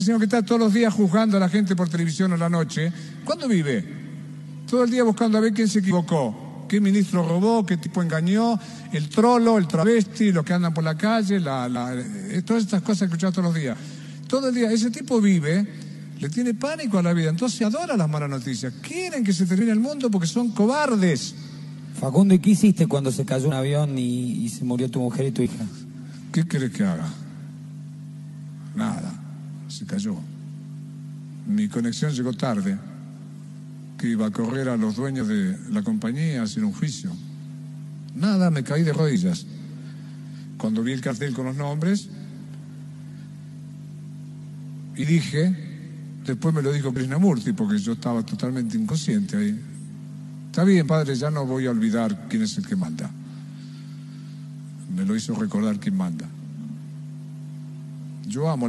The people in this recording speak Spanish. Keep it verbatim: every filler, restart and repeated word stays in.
Señor que está todos los días juzgando a la gente por televisión a la noche, ¿cuándo vive? Todo el día buscando a ver quién se equivocó, qué ministro robó, qué tipo engañó, el trolo, el travesti, los que andan por la calle, la, la, eh, todas estas cosas que escuchamos todos los días. Todo el día, ese tipo vive, le tiene pánico a la vida, entonces adora las malas noticias. Quieren que se termine el mundo porque son cobardes. Facundo, ¿y qué hiciste cuando se cayó un avión y, y se murió tu mujer y tu hija? ¿Qué querés que haga? Nada. Se cayó. Mi conexión llegó tarde, que iba a correr a los dueños de la compañía a hacer un juicio. Nada, me caí de rodillas. Cuando vi el cartel con los nombres, y dije, después me lo dijo Krishnamurti, porque yo estaba totalmente inconsciente ahí. Está bien, padre, ya no voy a olvidar quién es el que manda. Me lo hizo recordar quién manda. Yo amo